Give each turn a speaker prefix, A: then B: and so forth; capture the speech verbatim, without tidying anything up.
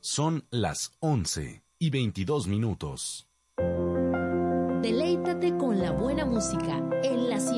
A: Son las once y veintidós minutos.
B: Deleítate con la buena música en la